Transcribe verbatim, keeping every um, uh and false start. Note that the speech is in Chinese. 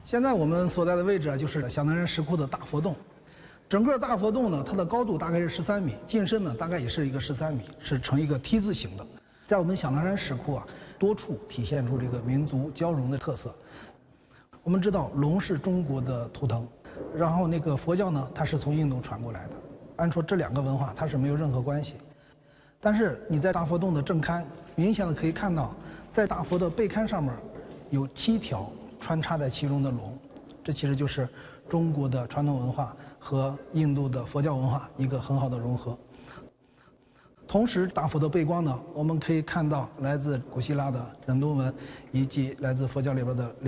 现在我们所在的位置啊，就是小南山石窟的大佛洞。整个大佛洞呢，它的高度大概是十三米，进深呢大概也是一个十三米，是呈一个 T 字形的。在我们小南山石窟啊，多处体现出这个民族交融的特色。我们知道龙是中国的图腾，然后那个佛教呢，它是从印度传过来的。按说这两个文化它是没有任何关系，但是你在大佛洞的正龛，明显的可以看到，在大佛的背龛上面有七条穿插在其中的龙，这其实就是中国的传统文化和印度的佛教文化一个很好的融合。同时，大佛的背光呢，我们可以看到来自古希腊的人多文，以及来自佛教里边的